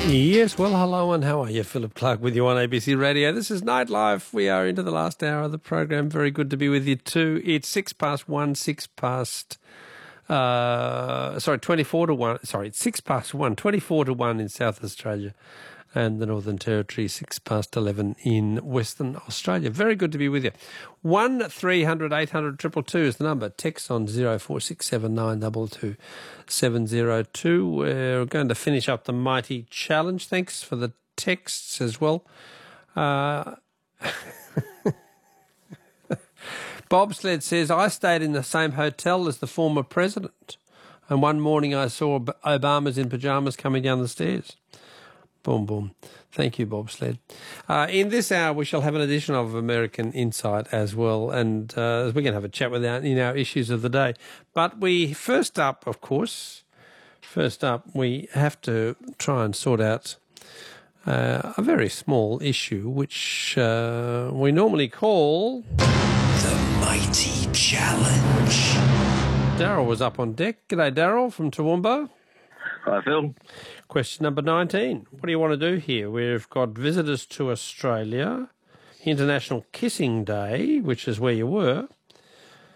Yes, well, hello and how are you? Philip Clark with you on ABC Radio. This is Nightlife. We are into the last hour of the program. Very good to be with you too. It's 24 to 1. Sorry, it's 6 past 1, 24 to 1 in South Australia and the Northern Territory, 6 past 11 in Western Australia. Very good to be with you. 1300 800 222 is the number. Text on 0467 702. We're going to finish up the Mighty Challenge. Thanks for the texts as well. Bobsled says, I stayed in the same hotel as the former president, and one morning I saw Obama's in pyjamas coming down the stairs. Boom, boom. Thank you, Bobsled. In this hour, we shall have an edition of American Insight as well, and we're going to have a chat with our issues of the day. But first up, we have to try and sort out a very small issue, which we normally call the Mighty Challenge. Daryl was up on deck. G'day, Daryl from Toowoomba. Hi, Phil. Question number 19. What do you want to do here? We've got visitors to Australia, International Kissing Day, which is where you were,